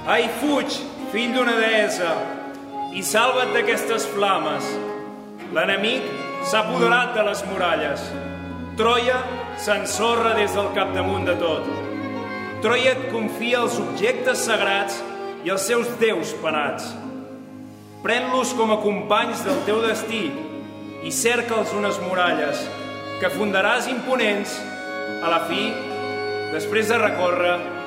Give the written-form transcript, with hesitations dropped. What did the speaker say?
Ai, fuig, fill d'una deessa, i salva't d'aquestes flames. L'enemic s'ha apoderat de les muralles. Troia s'ensorra des del capdamunt de tot. Troia et confia els objectes sagrats i els seus déus penats. Pren-los com a companys del teu destí i cerca'ls unes muralles que fundaràs imponents a la fi, després de recórrer